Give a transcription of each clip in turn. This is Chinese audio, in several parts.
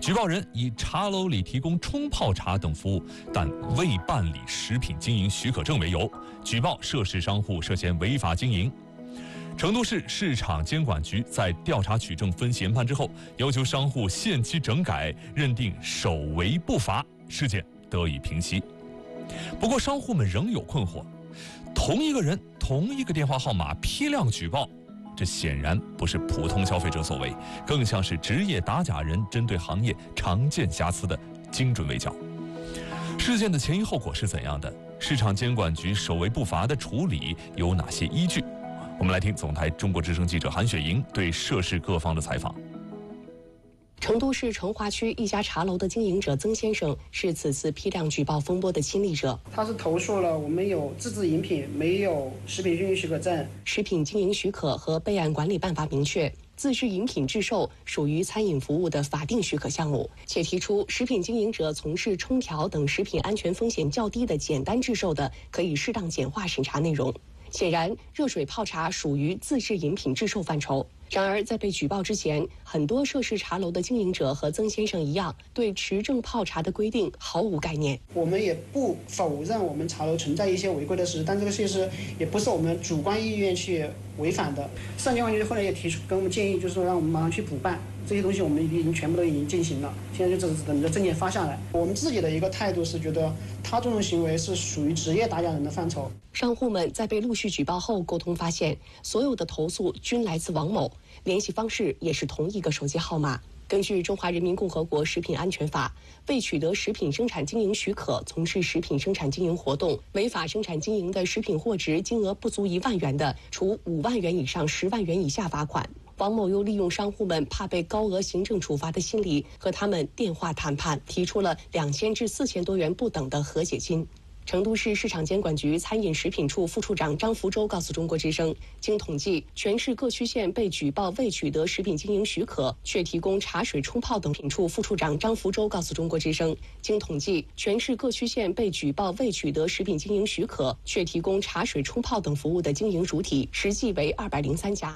举报人以茶楼里提供冲泡茶等服务，但未办理食品经营许可证为由，举报涉事商户涉嫌违法经营。成都市市场监管局在调查取证、分析研判之后，要求商户限期整改，认定首违不罚，事件得以平息。不过，商户们仍有困惑：同一个人、同一个电话号码批量举报，这显然不是普通消费者所为，更像是职业打假人针对行业常见瑕疵的精准围剿。事件的前因后果是怎样的？市场监管局首违不罚的处理有哪些依据？我们来听总台中国之声记者韩雪莹对涉事各方的采访。 成都市成华区一家茶楼的经营者曾先生是此次批量举报风波的亲历者。 他是投诉了我们有自制饮品，没有食品经营许可证。 食品经营许可和备案管理办法明确，自制饮品制售属于餐饮服务的法定许可项目，且提出食品经营者从事冲调等食品安全风险较低的简单制售的，可以适当简化审查内容。显然，热水泡茶属于自制饮品制售范畴。然而，在被举报之前，很多涉事茶楼的经营者和曾先生一样，对持证泡茶的规定毫无概念。 我们也不否认我们茶楼存在一些违规的事实，但这个事实也不是我们主观意愿去违反的。市场监管局后来也提出跟我们建议，就是说让我们马上去补办这些东西，我们已经全部都已经进行了，现在就只是等着证件发下来。我们自己的一个态度是觉得他这种行为是属于职业打假人的范畴。 商户们在被陆续举报后沟通发现，所有的投诉均来自王某，联系方式也是同一个手机号码。根据《中华人民共和国食品安全法》，未取得食品生产经营许可从事食品生产经营活动，违法生产经营的食品货值金额不足1万元的，处5万元以上10万元以下罚款。王某又利用商户们怕被高额行政处罚的心理，和他们电话谈判，提出了2000至4000多元不等的和解金。成都市市场监管局餐饮食品处副处长张福洲告诉中国之声，经统计，全市各区县被举报未取得食品经营许可却提供茶水冲泡等品处副处长张福洲告诉中国之声，经统计，全市各区县被举报未取得食品经营许可却提供茶水冲泡等服务的经营主体实际为203家。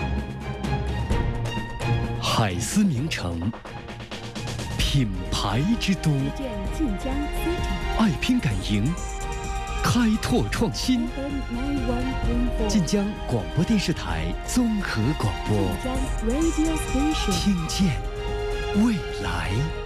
海丝名城，品牌之都， 晋江 City， 爱拼敢赢，开拓创新。晋江广播电视台综合广播， 晋江 Radio Station， 听见未来。